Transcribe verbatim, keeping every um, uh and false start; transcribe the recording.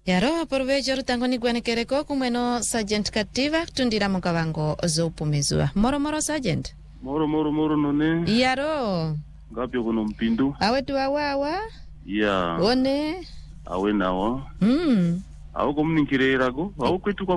Yaro aprovecha rutangoni gwenekereko kumweno Sergeant Kativa kutundira mukavango zoupumizwa. Moro moro Sergeant. Moro moro moro none. Yaro. Ngapyo kuno mpindu. Awetu awawa. Yeah. One. Awe nawa. Mm. Awe komunikirerako. Awe kwetu kwa